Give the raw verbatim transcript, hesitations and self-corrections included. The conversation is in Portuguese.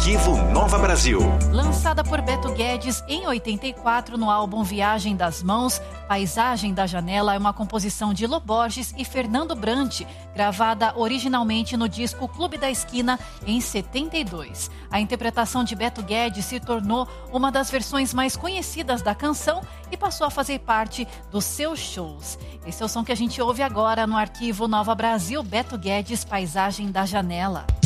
Arquivo Nova Brasil. Lançada por Beto Guedes em oitenta e quatro no álbum Viagem das Mãos, Paisagem da Janela é uma composição de Lô Borges e Fernando Brant, gravada originalmente no disco Clube da Esquina em setenta e dois. A interpretação de Beto Guedes se tornou uma das versões mais conhecidas da canção e passou a fazer parte dos seus shows. Esse é o som que a gente ouve agora no Arquivo Nova Brasil, Beto Guedes, Paisagem da Janela.